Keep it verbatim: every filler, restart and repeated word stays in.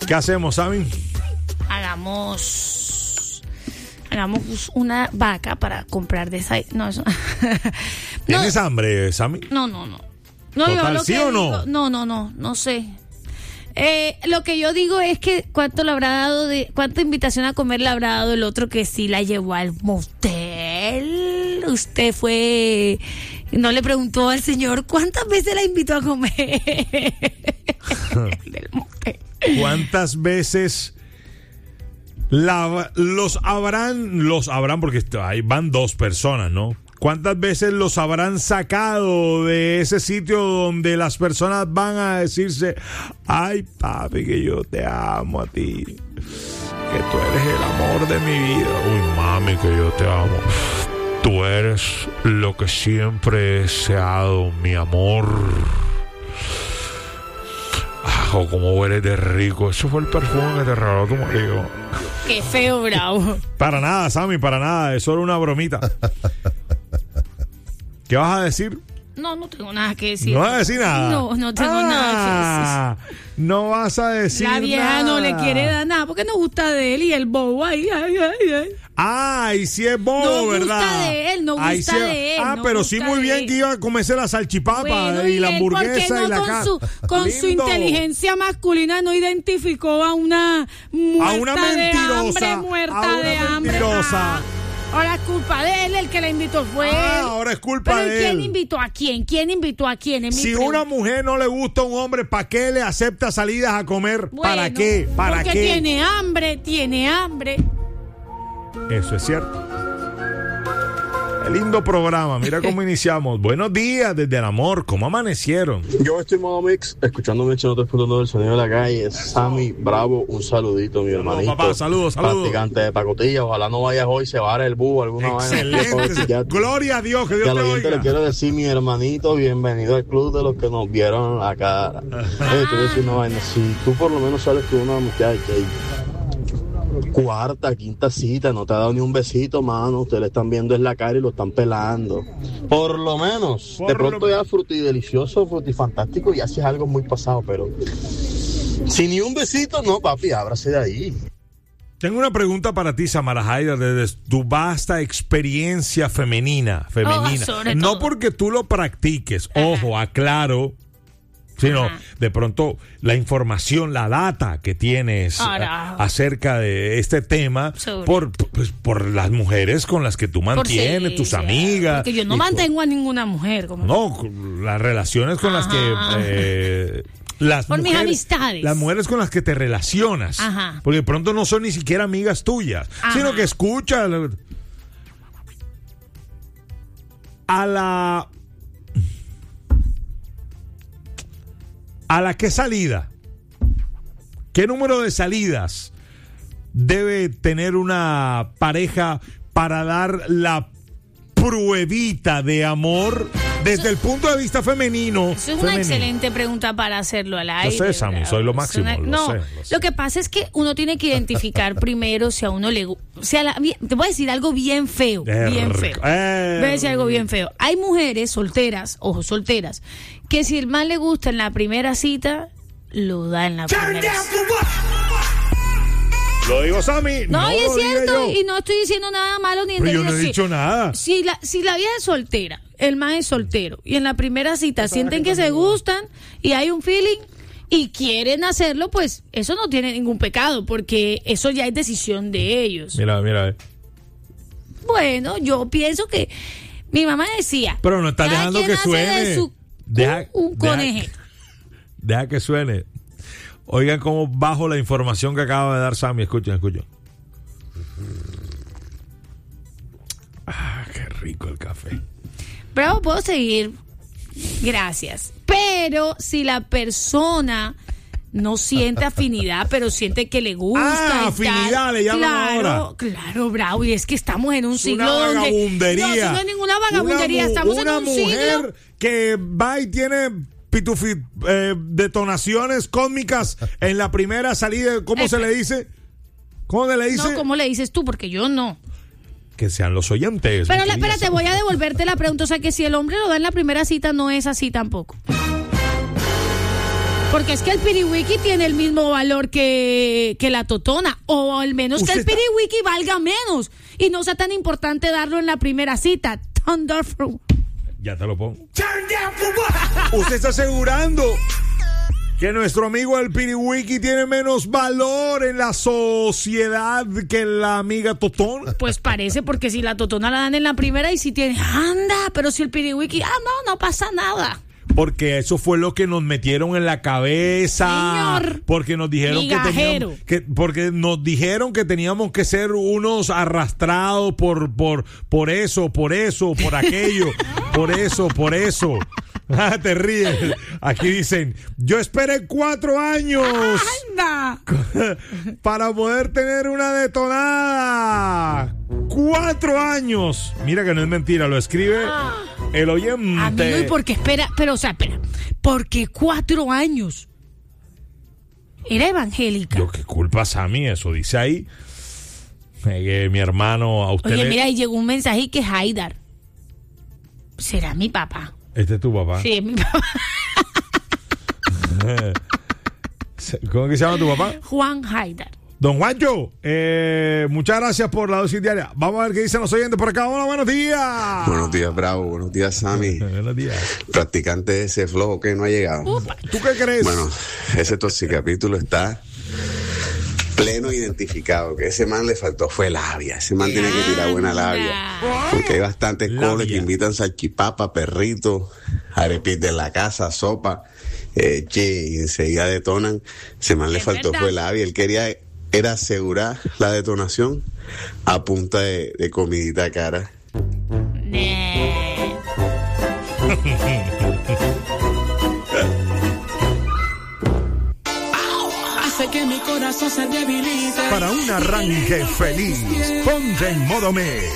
¿Qué hacemos, Sammy? Hagamos... Hagamos una vaca para comprar de esa... No, eso... ¿Tienes no, hambre, Sammy? No, no, no. No, ¿Total, yo lo sí que o no? digo, no, no, no, no sé. Eh, lo que yo digo es que cuánto le habrá dado de, cuánta invitación a comer le habrá dado el otro que sí la llevó al motel. Usted fue, no le preguntó al señor cuántas veces la invitó a comer. Del motel. ¿Cuántas veces la, los habrán, los habrán, porque ahí van dos personas, ¿no? ¿Cuántas veces los habrán sacado de ese sitio donde las personas van a decirse, ay papi, que yo te amo a ti, que tú eres el amor de mi vida? Uy, mami, que yo te amo. Tú eres lo que siempre he deseado, mi amor. Ah, oh, cómo hueles de rico. Eso fue el perfume que te regaló tu marido. Qué feo, bravo. Para nada, Sammy, para nada. Es solo una bromita. ¿Qué vas a decir? No, no tengo nada que decir. ¿No vas a decir nada? No, no tengo ah, nada que decir. No vas a decir nada. La vieja nada. no le quiere dar nada porque no gusta de él y el bobo. Ay, ay, ay, ay. Ah, y si es bobo, no ¿verdad? No gusta de él, no gusta Ahí sí, de él. Ah, no pero sí muy bien él. que iba a comerse la salchipapa bueno, y, y la él, hamburguesa no y la con carne. su, con su inteligencia masculina no identificó a una muerta a una mentirosa, de hambre, muerta a una de hambre. mentirosa. Ah, ahora es culpa de él, el que la invitó fue Ah, él. ahora es culpa pero de ¿quién él. invitó a quién? ¿Quién invitó a quién? Es mi Si pregunta. una mujer no le gusta a un hombre, ¿para qué le acepta salidas a comer? Bueno, ¿Para qué? ¿Para porque qué? tiene hambre, tiene hambre. Eso es cierto. Qué lindo programa, mira cómo iniciamos. Buenos días desde el amor, ¿cómo amanecieron? Yo estoy en modo mix, escuchándome en ciento tres punto nueve del sonido de la calle. Sammy, bravo, un saludito, mi hermanito. Papá, saludos, saludos. Practicante de pacotilla, ojalá no vayas hoy, se vare el búho, alguna vaina. Excelente. Gloria a Dios, que Dios Que te al oyente le oiga. quiero decir, mi hermanito, bienvenido al club de los que nos vieron la cara. Oye, te voy a decir una vaina, si tú por lo menos sales con una muchacha y cuarta, quinta cita, no te ha dado ni un besito, mano, ustedes le están viendo en la cara y lo están pelando. Por lo menos, Por de pronto lo... ya frutidelicioso, frutifantástico, ya sí es algo muy pasado, pero si ni un besito, no, papi, ábrase de ahí. Tengo una pregunta para ti, Samara Haida, desde tu vasta experiencia femenina, femenina. Oh, sobre no todo. porque tú lo practiques, ojo, aclaro, sino Ajá. de pronto la información, la data que tienes Ahora. a- acerca de este tema Sobre. por, pues, por las mujeres con las que tú mantienes, tus Por- sí, amigas. Porque yo no y mantengo a ninguna mujer. Como No, las relaciones con las Ajá. que... eh, las Por mis mujeres, amistades. Las mujeres con las que te relacionas. Ajá. Porque de pronto no son ni siquiera amigas tuyas, Ajá. sino que escuchas a la... ¿A la qué salida? ¿Qué número de salidas debe tener una pareja para dar la pruebita de amor desde el punto de vista femenino? Eso es una femenino? excelente pregunta para hacerlo al aire. sé, Sammy, bravo. soy lo Es máximo, una- lo no, sé, lo sé. lo que pasa es que uno tiene que identificar primero si a uno le gusta. O sea, la- te voy a decir algo bien feo, bien feo. Eh, Voy a decir algo bien feo. Hay mujeres solteras, ojo, solteras, que si el man le gusta en la primera cita, lo da en la primera cita. Lo digo, Sammy. No, No, y es lo diga cierto, yo. y no estoy diciendo nada malo ni Pero yo no he entendido. dicho nada. Si la, si la vieja es soltera, el man es soltero, y en la primera cita sienten que se gustan y hay un feeling y quieren hacerlo, pues eso no tiene ningún pecado, porque eso ya es decisión de ellos. Mira, mira. eh. Bueno, yo pienso que mi mamá decía, Pero no estás cada dejando quien que hace de suene. su Deja- cu un deja- coneje. Deja que suene. Oigan cómo bajo la información que acaba de dar Sammy. Escuchen, escuchen. Ah, qué rico el café. Bravo, puedo seguir. Gracias. Pero si la persona no siente afinidad, pero siente que le gusta. Ah, y afinidad tal, le llaman claro, ahora. Claro, bravo. Y es que estamos en un Es siglo una donde. vagabundería. No, eso no es ninguna vagabundería. Una mu- estamos una en un mujer siglo. que va y tiene pitufi, eh, detonaciones cósmicas en la primera salida. ¿Cómo se le dice? ¿Cómo se le dice? No, ¿cómo le dices tú? Porque yo no. Que sean los oyentes. Pero mi la, querida espérate, Sammy. voy a devolverte la pregunta. O sea, que si el hombre lo da en la primera cita, no es así tampoco. Porque es que el piriwiki tiene el mismo valor que, que la totona, o al menos que el Usted está- piriwiki valga menos y no sea tan importante darlo en la primera cita. Thunder for- Ya te lo pongo. Usted está asegurando que nuestro amigo el piriwiki tiene menos valor en la sociedad que la amiga totona. Pues parece, porque si la totona la dan en la primera y si tiene, anda, pero si el piriwiki, ah, no, no pasa nada. Porque eso fue lo que nos metieron en la cabeza. Señor Porque nos dijeron que migajero. teníamos que, porque nos dijeron que teníamos que ser unos arrastrados por, por, por eso, por eso, por aquello, por eso, por eso. Ah, te ríes. Aquí dicen, yo esperé cuatro años Anda. para poder tener una detonada. Cuatro años. Mira que no es mentira, lo escribe el oyente. Amigo, ¿y por qué espera? Pero, o sea, espera, ¿por qué cuatro años? Era evangélica. Yo, ¿qué culpa, Sammy? Eso dice ahí. Eh, que mi hermano, a usted Oye, le- mira, y llegó un mensaje que Haidar. ¿Será mi papá? Este es tu papá. Sí, es mi papá. ¿Cómo es que se llama tu papá? Juan Haidar. Don Juancho, eh, muchas gracias por la dosis diaria. Vamos a ver qué dicen los oyentes por acá. Hola, buenos días. Buenos días, Bravo. Buenos días, Sammy. Buenos días. Practicante de ese flojo que no ha llegado. ¿Tú qué crees? Bueno, ese toxicapítulo está pleno identificado. Que ese man le faltó fue labia. Ese man tiene que tirar buena labia. Porque hay bastantes Labia. coles que invitan salchipapa, perrito, arepis de la casa, sopa, eh, che, y enseguida detonan. Ese man le Es faltó verdad. fue labia. Él quería era asegurar la detonación a punta de, de comidita cara. Nee. Hace que mi corazón se debilite. Para un arranque feliz, ponte en modo mes.